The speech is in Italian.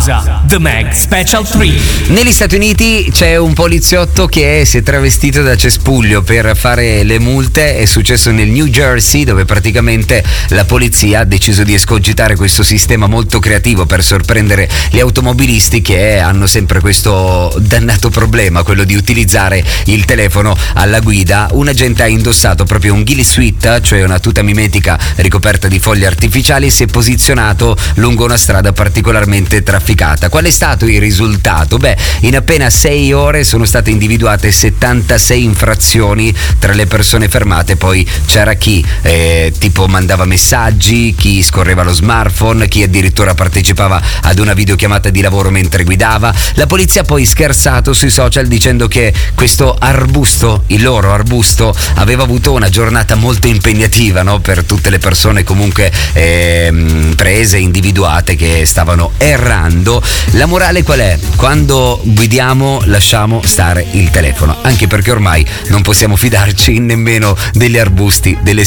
The Mag Special 3. Negli Stati Uniti c'è un poliziotto che si è travestito da cespuglio per fare le multe. È successo nel New Jersey, dove praticamente la polizia ha deciso di escogitare questo sistema molto creativo per sorprendere gli automobilisti che hanno sempre questo dannato problema, quello di utilizzare il telefono alla guida. Un agente ha indossato proprio un ghillie suit, cioè una tuta mimetica ricoperta di foglie artificiali, e si è posizionato lungo una strada particolarmente trafficata. Qual è stato il risultato? Beh, in appena 6 ore sono state individuate 76 infrazioni tra le persone fermate. Poi c'era chi tipo mandava messaggi, chi scorreva lo smartphone, chi addirittura partecipava ad una videochiamata di lavoro mentre guidava. La polizia ha poi scherzato sui social dicendo che questo arbusto, il loro arbusto, aveva avuto una giornata molto impegnativa, no? Per tutte le persone comunque prese, individuate, che stavano errando. La morale qual è? Quando guidiamo lasciamo stare il telefono, anche perché ormai non possiamo fidarci nemmeno degli arbusti, delle